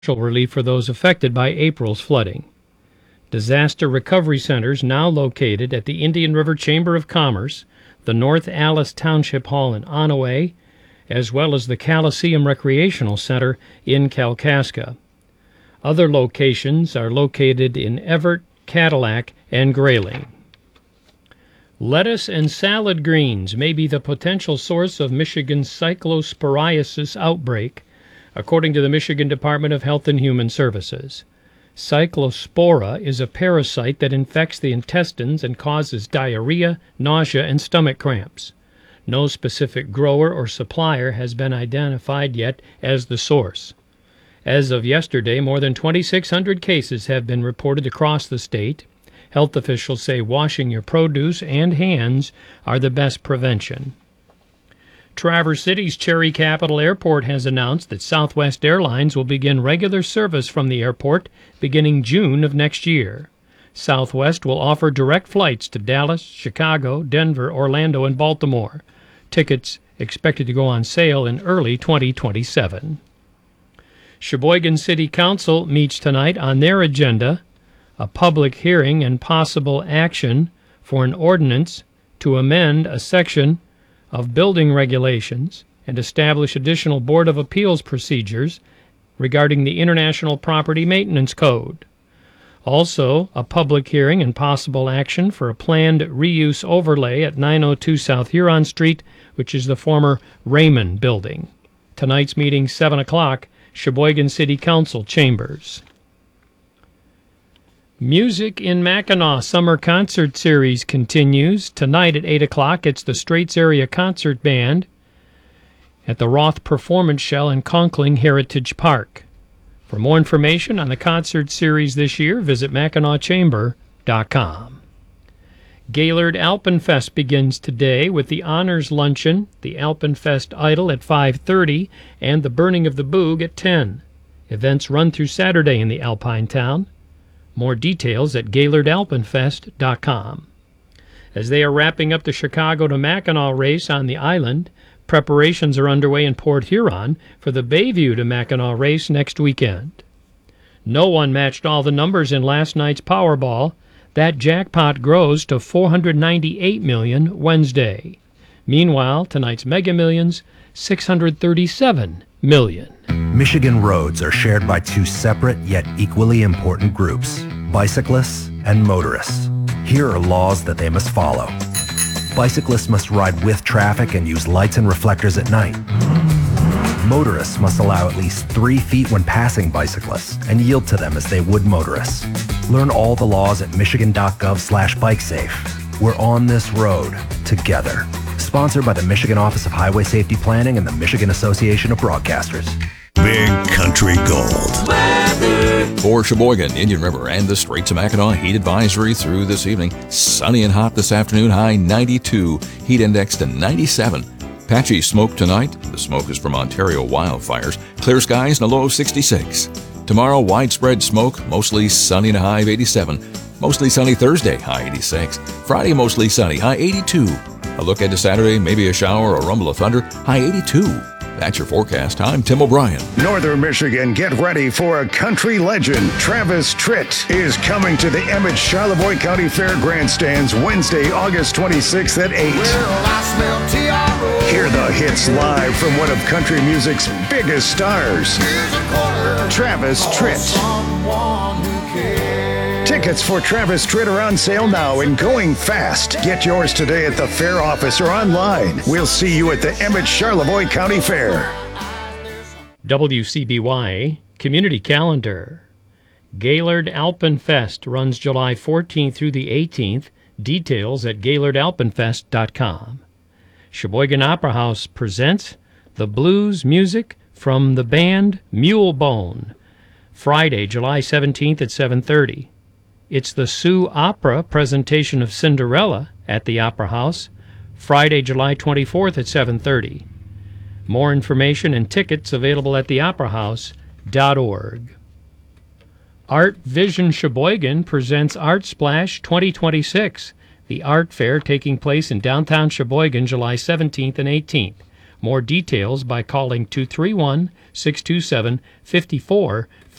relief for those affected by April's flooding. Disaster recovery centers now located at the Indian River Chamber of Commerce, the North Alice Township Hall in Onaway, as well as the Coliseum Recreational Center in Kalkaska. Other locations are located in Everett, Cadillac, and Grayling. Lettuce and salad greens may be the potential source of Michigan's cyclosporiasis outbreak, according to the Michigan Department of Health and Human Services. Cyclospora is a parasite that infects the intestines and causes diarrhea, nausea, and stomach cramps. No specific grower or supplier has been identified yet as the source. As of yesterday, more than 2,600 cases have been reported across the state. Health officials say washing your produce and hands are the best prevention. Traverse City's Cherry Capital Airport has announced that Southwest Airlines will begin regular service from the airport beginning June of next year. Southwest will offer direct flights to Dallas, Chicago, Denver, Orlando, and Baltimore. Tickets expected to go on sale in early 2027. Sheboygan City Council meets tonight. On their agenda, a public hearing and possible action for an ordinance to amend a section of building regulations and establish additional Board of Appeals procedures regarding the International Property Maintenance Code. Also, a public hearing and possible action for a planned reuse overlay at 902 South Huron Street, which is the former Raymond Building. Tonight's meeting, 7 o'clock, Sheboygan City Council Chambers. Music in Mackinac Summer Concert Series continues. Tonight at 8 o'clock, it's the Straits Area Concert Band at the Roth Performance Shell in Conkling Heritage Park. For more information on the concert series this year, visit MackinacChamber.com. Gaylord Alpenfest begins today with the Honors Luncheon, the Alpenfest Idol at 5:30, and the Burning of the Boog at 10. Events run through Saturday in the Alpine town. More details at GaylordAlpenfest.com. As they are wrapping up the Chicago to Mackinac race on the island, preparations are underway in Port Huron for the Bayview to Mackinac race next weekend. No one matched all the numbers in last night's Powerball. That jackpot grows to $498 million Wednesday. Meanwhile, tonight's Mega Millions, $637 million. Michigan roads are shared by two separate yet equally important groups, bicyclists and motorists. Here are laws that they must follow. Bicyclists must ride with traffic and use lights and reflectors at night. Motorists must allow at least 3 feet when passing bicyclists and yield to them as they would motorists. Learn all the laws at michigan.gov/bikesafe. We're on this road together. Sponsored by the Michigan Office of Highway Safety Planning and the Michigan Association of Broadcasters. Big Country Gold. For Sheboygan, Indian River, and the Straits of Mackinac, heat advisory through this evening. Sunny and hot this afternoon, high 92. Heat index to 97. Patchy smoke tonight. The smoke is from Ontario wildfires. Clear skies and a low of 66. Tomorrow, widespread smoke, mostly sunny and a high of 87. Mostly sunny Thursday, high 86. Friday, mostly sunny, high 82. A look into Saturday, maybe a shower or rumble of thunder, high 82. That's your forecast. I'm Tim O'Brien. Northern Michigan, get ready for a country legend. Travis Tritt is coming to the Emmett Charlevoix County Fair Grandstands Wednesday, August 26th at 8. Hear the hits live from one of country music's biggest stars, Travis Tritt. Tickets for Travis Tritt are on sale now and going fast. Get yours today at the fair office or online. We'll see you at the Emmett Charlevoix County Fair. WCBY Community Calendar. Gaylord Alpenfest runs July 14th through the 18th. Details at GaylordAlpenfest.com. Sheboygan Opera House presents the blues music from the band Mulebone. Friday, July 17th at 7:30. It's the Sioux Opera presentation of Cinderella at the Opera House, Friday, July 24th at 7:30. More information and tickets available at theoperahouse.org. Art Vision Sheboygan presents Art Splash 2026, the art fair taking place in downtown Sheboygan July 17th and 18th. More details by calling 231-627-54